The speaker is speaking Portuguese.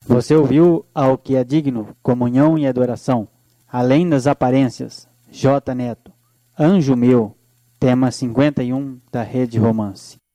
Você ouviu Ao que é digno, comunhão e adoração, além das aparências, J. Neto, Anjo Meu, tema 51 da Rede Romance.